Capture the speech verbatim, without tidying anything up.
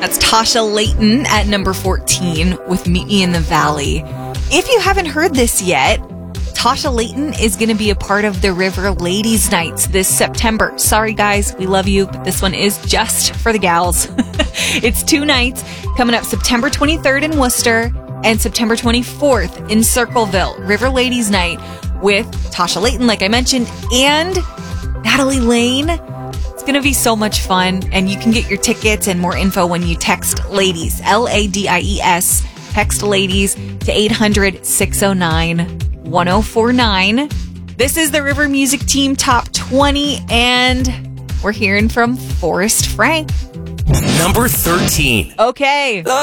That's Tasha Layton at number fourteen with Meet Me in the Valley. If you haven't heard this yet, Tasha Layton is going to be a part of the River Ladies Nights this September. Sorry, guys, we love you, but this one is just for the gals. It's two nights coming up September twenty-third in Worcester and September twenty-fourth in Circleville. River Ladies Night with Tasha Layton, like I mentioned, and Natalie Lane. It's going to be so much fun, and you can get your tickets and more info when you text LADIES, L A D I E S, text LADIES to eight hundred, six oh nine, one oh four nine. This is the River Music Team Top twenty, and we're hearing from Forrest Frank. Number thirteen. Okay.